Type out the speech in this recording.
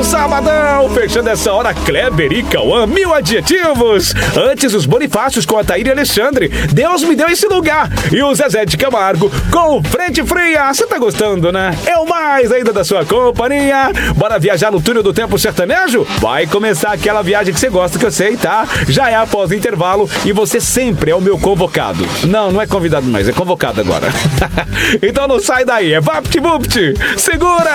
Sabadão, fechando essa hora, Kleber e Cauã, 1000 adjetivos. Antes, os Bonifácios com a Thaíra e Alexandre, Deus me deu esse lugar. E o Zezé de Camargo com Frente Fria. Você tá gostando, né? É o mais ainda da sua companhia. Bora viajar no túnel do tempo sertanejo? Vai começar aquela viagem que você gosta, que eu sei, tá? Já é após o intervalo e você sempre é o meu convocado. Não é convidado mais, é convocado agora. Então não sai daí, é VaptVupt. Segura!